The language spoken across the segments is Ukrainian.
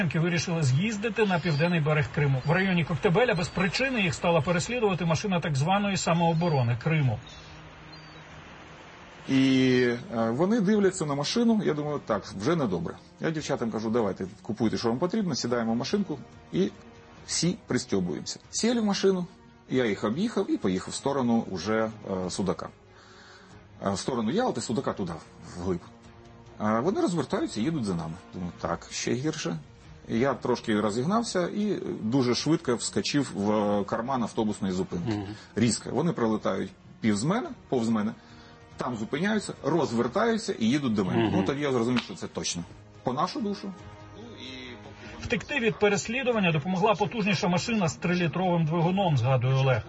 Вирішили з'їздити на південний берег Криму. В районі Коктебеля без причини їх стала переслідувати машина так званої самооборони Криму. І вони дивляться на машину, я думаю, так, вже недобре. Я дівчатам кажу, давайте, купуйте, що вам потрібно, сідаємо в машинку і всі пристьобуємося. Сіли в машину, я їх об'їхав і поїхав в сторону уже Судака. В сторону Ялти, Судака туди, вглиб. Вони розвертаються і їдуть за нами. Думаю, так, ще гірше. Я трошки розігнався і дуже швидко вскочив в карман автобусної зупинки. Різко. Вони пролетають повз мене, там зупиняються, розвертаються і їдуть до мене. Ну, тоді я зрозумів, що це точно. По нашу душу. Втекти від переслідування допомогла потужніша машина з 3-літровим двигуном, згадує Олег.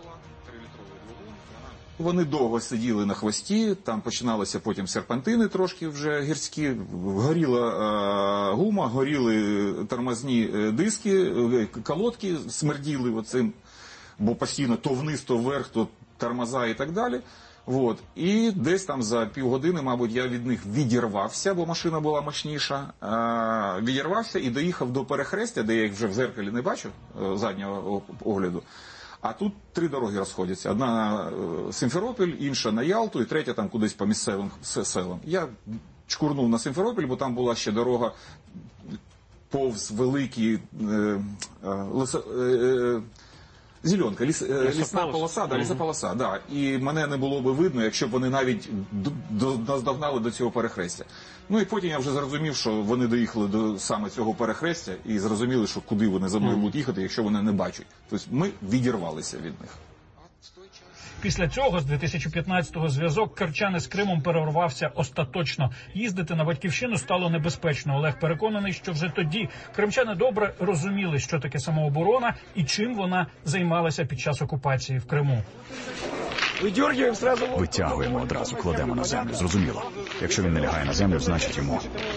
Вони довго сиділи на хвості, там починалися потім серпантини трошки вже гірські, горіла гума, горіли тормозні диски, колодки смерділи оцим, бо постійно то вниз, то вверх, то тормоза і так далі. От. І десь там за півгодини, мабуть, я від них відірвався, бо машина була мощніша, відірвався і доїхав до перехрестя, де я їх вже в зеркалі не бачу, заднього огляду. А тут 3 дороги розходяться. Одна на Симферополь, інша на Ялту і третя там кудись по місцевим селам. Я чкурнув на Симферополь, бо там була ще дорога повз великі зеленка, лісна полоса, да, лісополоса, да. І мене не було би видно, якщо б вони навіть наздогнали до цього перехрестя. Ну і потім я вже зрозумів, що вони доїхали до саме цього перехрестя і зрозуміли, що куди вони за мною будуть їхати, якщо вони не бачать. Тобто ми відірвалися від них. Після цього, з 2015-го, зв'язок карчани з Кримом перервався остаточно. Їздити на батьківщину стало небезпечно. Олег переконаний, що вже тоді кримчани добре розуміли, що таке самооборона і чим вона займалася під час окупації в Криму. Витягуємо одразу, кладемо на землю, зрозуміло. Якщо він не лягає на землю, значить йому.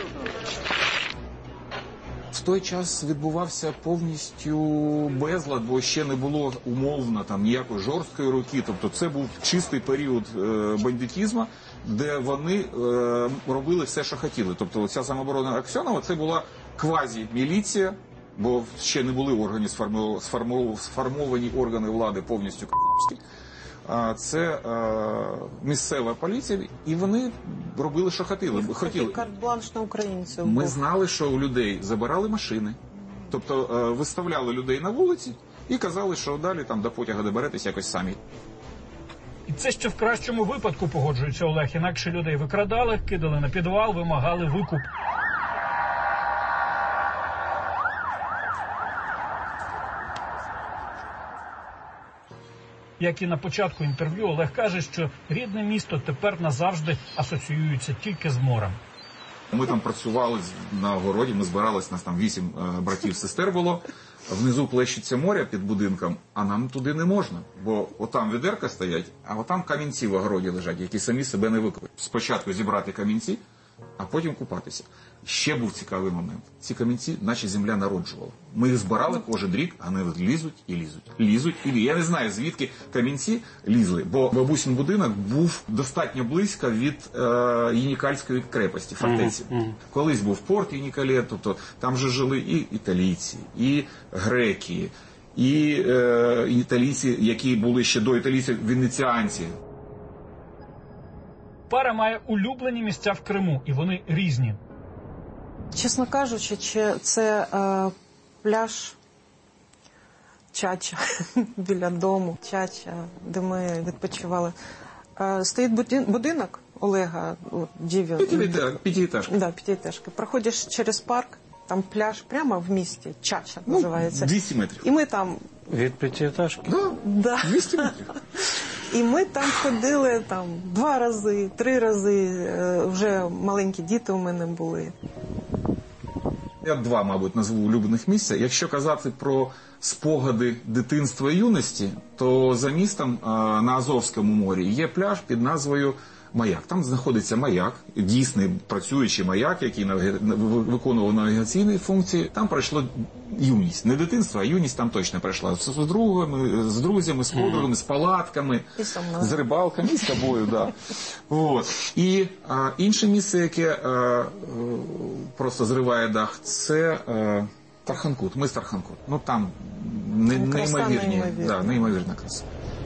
В той час відбувався повністю безлад, бо ще не було умовно там ніякої жорсткої руки. Тобто це був чистий період бандитізму, де вони робили все, що хотіли. Тобто ця самооборона Аксьонова – це була квазі-міліція, бо ще не були органи сформовані органи влади повністю к***ські. Це місцева поліція, і вони робили, що хотіли. Карт-бланш на українців. Ми знали, що у людей забирали машини, тобто виставляли людей на вулиці і казали, що далі там до потяга доберетесь якось самі. І це ще в кращому випадку, погоджується Олег, інакше людей викрадали, кидали на підвал, вимагали викуп. Як і на початку інтерв'ю, Олег каже, що рідне місто тепер назавжди асоціюється тільки з морем. Ми там працювали на городі, ми збиралися, нас там 8 братів-сестер було. Внизу плещеться море під будинком, а нам туди не можна, бо отам відерка стоять, а отам камінці в огороді лежать, які самі себе не викопають. Спочатку зібрати камінці, а потім купатися. Ще був цікавий момент. Ці камінці наче земля народжувала. Ми їх збирали кожен рік, а вони лізуть і лізуть. Лізуть і лізуть. Я не знаю, звідки камінці лізли, бо бабусин будинок був достатньо близько від Єнікальської крепості, фортеці. Колись був порт Єнікалє, тобто там же жили і італійці, і греки, і італійці, які були ще до італійців, венеціанці. Пара має улюблені місця в Криму, і вони різні. Чесно кажучи, це пляж Чача біля дому, Чача, де ми відпочивали. Стоїть будинок Олега, П'ятиэтажка. Да, п'ятиэтажка. Проходиш через парк, там пляж прямо в місті, Чача називається. 200 метрів. І ми там... Від п'ятиэтажки? Да. 200 метрів. І ми там ходили 2 рази, 3 рази, вже маленькі діти у мене були. Я 2, мабуть, назву улюблених місця. Якщо казати про спогади дитинства і юності, то за містом на Азовському морі є пляж під назвою Маяк. Там знаходиться маяк, дійсний працюючий маяк, який виконував навігаційні функції. Там пройшло юність. Не дитинство, а юність там точно пройшла. З друзями, з подругами, з палатками, з рибалками, і з тобою, да. От. І інше місце, яке просто зриває дах, це Тарханкут, мис Тарханкут. Ну там Краса неймовірна. неймовірна краса.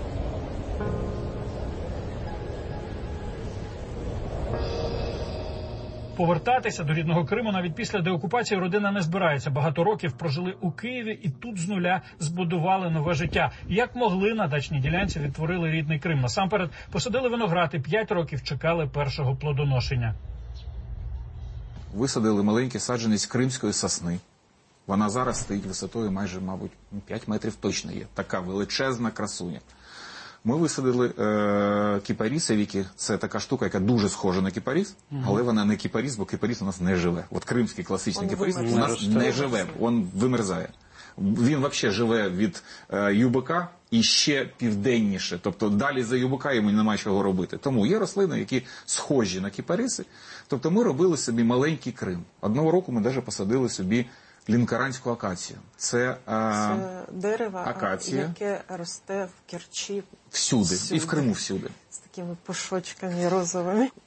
Повертатися до рідного Криму навіть після деокупації родина не збирається. Багато років прожили у Києві і тут з нуля збудували нове життя. Як могли, на дачній ділянці відтворили рідний Крим. Насамперед посадили виноград і 5 років чекали першого плодоношення. Висадили маленький саджанець кримської сосни. Вона зараз стоїть висотою майже, мабуть, 5 метрів точно є. Така величезна красуня. Ми висадили кіпарісовики. Це така штука, яка дуже схожа на кіпаріс, але вона не кіпаріс, бо кіпаріс у нас не живе. От кримський класичний кіпаріс у нас не живе, він вимерзає. Він взагалі живе від Юбика і ще південніше. Тобто далі за Юбика йому немає чого робити. Тому є рослини, які схожі на кіпариси. Тобто ми робили собі маленький Крим. Одного року ми навіть посадили собі лінкоранську акацію. Це дерево, акація, яке росте в Керчі. всюди. І в Криму всюди. З такими пушочками розовими.